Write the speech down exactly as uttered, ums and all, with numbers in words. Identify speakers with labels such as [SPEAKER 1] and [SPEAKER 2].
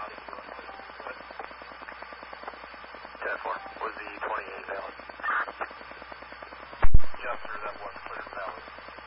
[SPEAKER 1] ten four. Was the twenty-eight valid?
[SPEAKER 2] Yes, sir, that was clear and valid.